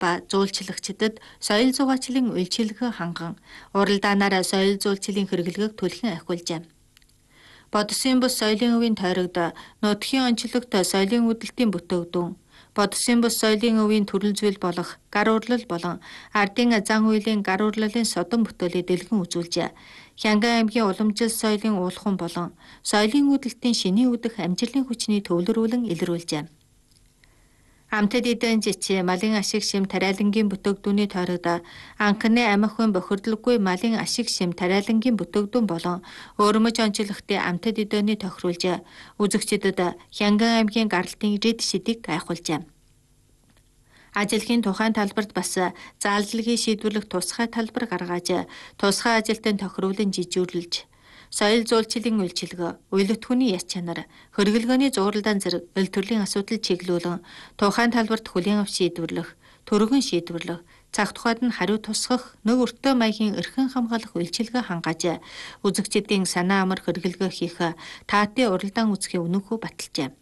ба зуулчлагчдад соёл зугаачлалын үйлчилгээ ханган уралдаанаараа соёл зуулчлалын хэрэглэгийг түлхэн ахиулжээ. Бодсын бус соёлын өвийн тойрогт нутгийн онцлогт соёлын үүдэлтийн бүтээгдэхүүн, бодсын бус соёлын өвийн төрөл зүйл болох гар урлал болон ардын зан үйлийн гар урлалын содон бүтээлийг дэлгэн үзүүлжээ. Хянган аймгийн уламжил соёлын уулхан болон соёлын үүдэлтийн шинийн үдэх амжилтын хүчний төвлөрүүлэн илрүүлжээ. Амтад эдэн жичи малын ашиг шим тариалангийн бүтээгдүүний тойрогт анхны амхын бохирдлоггүй малын ашиг шим тариалангийн бүтээгдүүн болон өөрмөж онцлогтын амтад эдэний тохируулж үзэгчдэд Хянган аймгийн гаралтын рид шидийг гайхуулжээ. Ажилхийн тухайн талбарт бас заалдлагыг шийдвэрлэх тусгай талбар гаргаж тусгай ажилтан тохируулан жижүүрлж соёл зуулчлалын үйлчилгээ, уйлдтгүүний яс чанар, хөргөлгөөний зууралдаан зэрэг эл төрлийн асуудал чиглүүлэн тухайн талбарт хүлээн авч шийдвэрлэх, төргөн шийдвэрлэх, цаг тухайд нь хариу тусгах нэг өртөө маягийн эрхэн хамгаалах үйлчилгээ хангаж үзэгчдийн санаа амар хөргөлгөө хийх таатын уралдаан үүсгэхийн үнэнхүү баталжээ.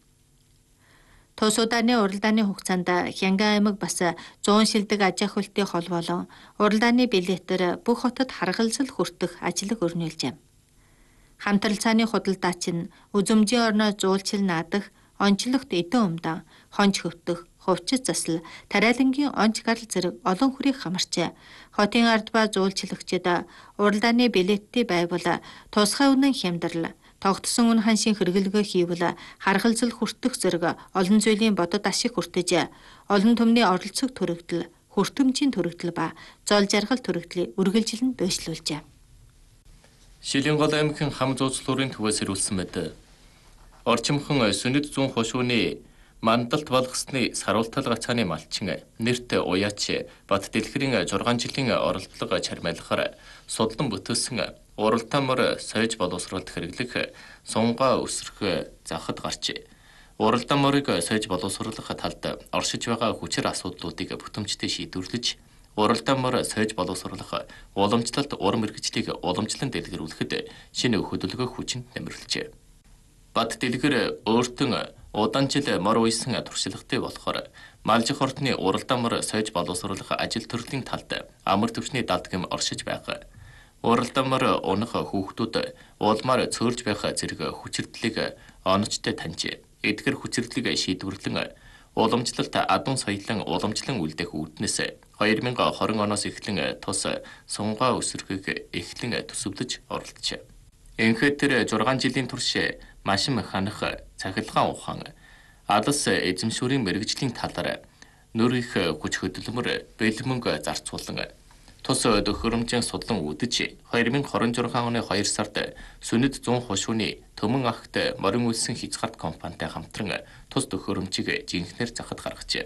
Тус удааны уралдааны хугацаанд Хянган аймаг бас 100 шилдэг аж ахуйлтын хол болон уралдааны билетээр бүх хотод харгалзал хүртэх ажлыг өрнүүлжээ. Хамтралцааны худалдаач нь үзүмжийн орноо зуулчил наадах, онцлогт эдэн умдан, хонж хөвтөх, хувцас засал, тариалангийн онц гарал зэрэг олон хүрийг хамарчээ. Хотын ард ба зуулчлагчид уралдааны билеттэй байвал тусгай үнэн хямдрал, тогтсон үн ханшийн хэрэглэгөө хийвэл харгалзал хүртэх зэрэг олон зүйлийн бодод ашиг хүртэж, олон түмний оролцог төрөгдөл, хүртэмжийн төрөгдөл ба зол жаргал төрөгдлийг үргэлжлэн дэвшлүүлжээ. Шилэнгол аймгийн хам зууцлуурын төвөөс ирүүлсэн мэд. Орчимхон сүнэд зүүн хошууны мандалт болгосны саруултал гацааны малчин нэрт уяач Бат дэлгэрийн 6 жилийн оролдлого чармайлахаар судлан бүтээсэн уралдаан мөр сойж боловсруулалт хэрэглэх сунгаа өсрөх захад гарчээ. Уралдаан морыг сойж боловсруулах талд оршиж байгаа хүчээр асуудлуудыг бүтэмжтэй шийдвэрлэж уралдаан мөр сойж боловсруулах уламжлалт урам мэргэжлийг уламжлан дэлгэрүүлэхэд шинэ хөдөлгөөх хүчин нэмэрлэжээ. Бат дэлгэр өөртөө удаан жил мор уйсан туршлагатай болохоор малжих ордны уралдаан мөр сойж боловсруулах ажил төрлийн талд амар төвчний далдгим оршиж байгаа. Уралдаан мөр унах хүүхдүүд улмаар цөөрж байх зэрэг хүчирдлийг онцтой таньж эдгэр хүчирдлийг шийдвэрлэн уламжлалт адун соёлын уламжлан үлдэх үүднээс 2020 оноос эхлэн тус сунгаа өсрөхийг эхлэн төсөвлөж оролдожээ. Энэхэд тэр 6 жилийн турш машин ханах, цахилгаан ухаан, алс эзэмшүүрийн мэрэгжлийн талаар нөр их хүч хөдөлмөр бэлмэнг зарцуулан тус төхөөрөмжийн судлан үдэж 2026 оны 2 сард сүнэд 100 хошууны Төмөн ахт морин үлсэн хязгаарт компанитай хамтран тус төхөөрөмжийг жинхнээр захад гаргажээ.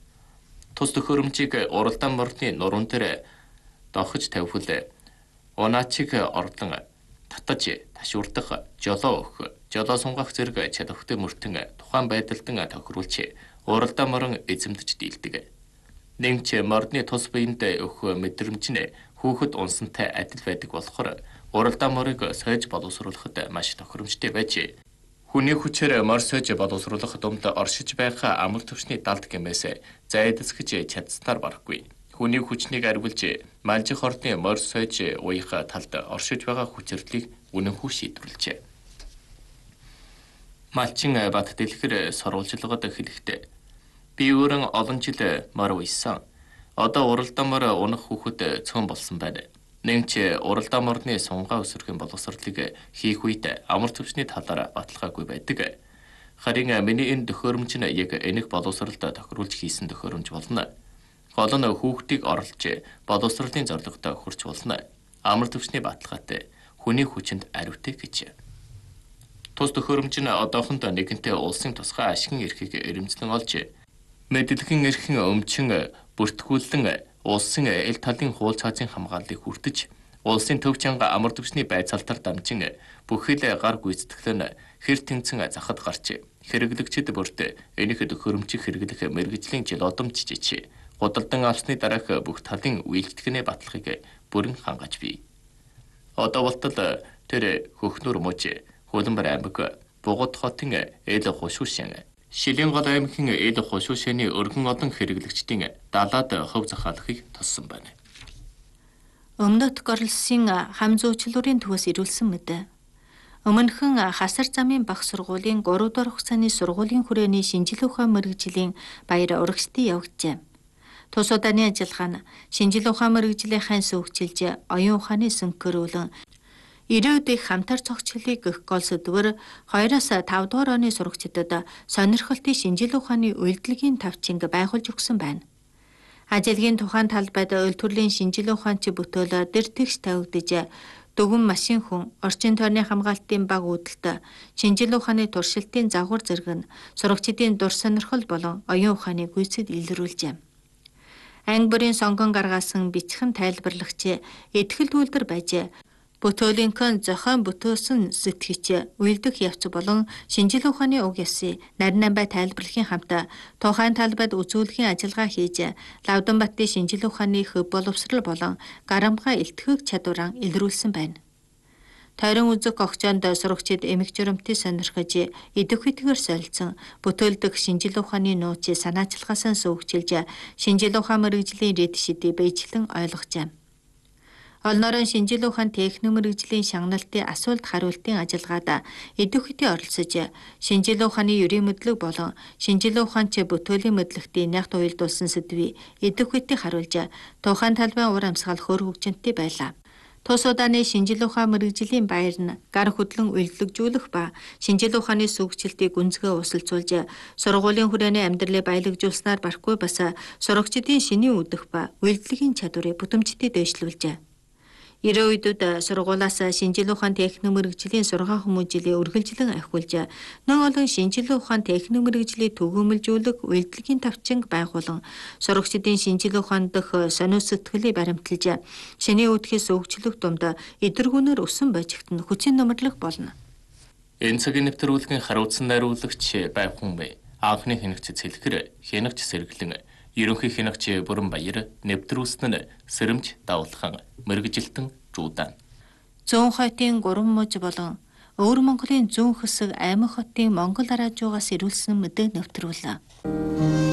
Тус төхөөрөмжийг уралдаан морны нуруунд дээр дохиж тавьвал унаачиг ордон татаж ташуурдах, жолоо өгөх, жолоо сунгах зэрэг чадвартай мөртөн тухайн байдалдан тохируулж уралдаан морон эзэмдэж дийлдэг. Нэмч мордны тус биеинд өгөх мэдрэмж нь хүүхэд унсантай адил байдаг болохоор уралдаан морыг сойж боловсруулахад маш тохиромжтой байж хүний хүчээр мор сойж боловсруулах думд оршиж байх амар төвчний далд гэмээс зайдсгэж чадсанаар барахгүй. Хүний хүчнийг арвилж малжих ордны мор сойж уяах талд оршиж байгаа хүчирдлийг үнэнхүү шийдвэрлэжээ. Малчин Бат дэлгэр сурвалжлагад хэлэхдээ би өөрөн олон жил мор уйсан. Одоо уралдаан мор унах хүүхэд цөөн болсон байна. Нэмч уралдаан морны сунгаа өсрөхийн боловсролыг хийх үед амар төвчний талаар баталгаагүй байдаг. Харин миний энэ төхөөрөмж нь яг энэх боловсролд тохируулж хийсэн төхөөрөмж болно. Гол нь хүүхдийг оруулж боловсролын зорилготой хүрч болно. Амар төвчний баталгаатай хүний хүчинд ариутай гэж. Тус төхөөрөмж нь одоохонд нэгэнтээ улсын тусгай ашигын эрхийг эрэмзлэн олж мэдээллийн эрхэн өмчин бүртгүүлэн улсын эл талын хууль цаазын хамгааллыг хүртэж улсын төв чанга амар төвчний байцаалтаар дамжин бүхэл гар гүйцэтгэл нь хэр тэнцэн захад гарч хэрэглэгчид бүрт энийх төхөөрөмжийг хэрэглэх мэргэжлийн жил одомж жиж худалдан авсны дараах бүх талын үйлчлэгний баталгааг бүрэн хангаж бий. Одоо болтол тэр Хөхнөр муж Хөлбөр аймаг Бугут хотын эл хушуушин Шилэн гол аймгийн эд хошуушны өргөн олон хэрэглэгчдийн далаад хөв захиалахыг тоссон байна. Өмнөд Горлсын хам зуучлалын төвөөс ирүүлсэн мэд. Өмнөхөн хасар замын бага сургуулийн 3 дугаар хугацааны сургуулийн хүрээний шинжлэх ухаан мэргэжлийн баяр урагшдын явагджээ. Тус удааны ажиллагаа нь шинжлэх ухаан мэргэжлийнхэн сүйгчилж оюун ухааны сөнкөрүүлэн 90-д их хамтар цогцлыг гэх гол сэдвээр 2-5 дугаар оны сурагчдад сонирхолтой шинжлэх ухааны үйлдэлгийн тавчинг байгуулж өгсөн байна. Ажилгийн тухайн талбайд үйл төрлийн шинжлэх ухаанч бүтээл дэр тэгш тавигдж дүгэн машин хүн, орчин тойрны хамгаалтын бага үүдэлт, шинжлэх ухааны туршилтын загвар зэрэг нь сурагчдын дур сонирхол болон оюун ухааны гүйцэд илрүүлжээ. Анги бүрийн сонгон гаргасан бичхэн тайлбарлагч итгэл үйлдвэр байж бүтээлийнхэн зохион бүтээсэн сэтгэгч үйлдэх явц болон шинжлэх ухааны уг ёсыг нарийн намбай тайлбарлахын хамт тухайн талбайд үзүүлэхийн ажиллагаа хийж Лавданбатын шинжлэх ухааны хөв боловсрал болон гарамгай илтгэх чадвараа илрүүлсэн байна. Тойрон үзэг огцоонд сурагчид эмэг журамтыг сонирхож идэх үтгэр солилцсон бүтээлдэх шинжлэх ухааны нууц санаачлагаасаа сүйгчилж шинжлэх ухаан мэргэжлийн рэд шидийг биечлэн ойлгожээ. Олнорын шинжлэх ухаан техник мэргэжлийн шагналтын асуулт хариултын ажиллагаад идэвхтэй оролцож шинжлэх ухааны ерийн мэдлэг болон шинжлэх ухаанч бүтээлийн мэдлэгтийн нягт уялдуулсан сэдвийг идэвхтэй харуулж тухайн талбайн ур амьсгал хөр хөгжинтэй байлаа. Тус удааны шинжлэх ухаан мэргэжлийн баяр нь гар хөдлөн үйлдвэрлэжүүлэх ба шинжлэх ухааны сүйгчлэлтийг гүнзгий усалцуулж сургуулийн хүрээний амьдралыг баялагжуулснаар барахгүй бас сурагчдын шинийн үдэх ба үйлдвэрлэгийн чадварыг бүтэмжтэй дэвшлүүлжээ. 90 үеуд сургуулиас шинжлэх ухаан техник мэргэжлийн сургаан хүмүүжлийг үргэлжлэн ахиулж нэн олон шинжлэх ухаан техник мэргэжлийн төгөөмөлжүүлэх үйлдвэрлэгийн тавчинг байгуулан сурагчдын шинжлэх ухаан дэх сонио сэтгэлийг баримталж шинийн үдхээс өвчлөх дунд эдэргүүнээр өсөн байжигт нь хүчин нөмрлөх болно. Энэ цагийн нэвтрүүлгийн хариуцсан найруулагч байх хүн анхны хянагч Цэлхэр, хянагч Сэргэлэн, ерөнхий хянагч Бүрэн Баяр, нэвтрүүлсэн нь Сэрэмж Давлхан, мэргэжилтэн Жуудан. Зүүн хотын 3 муж болон Өвөр Монголын зүүн хэсэг Аймаг хотын Монгол араажуугаас ирүүлсэн мэдээг нэвтрүүлээ.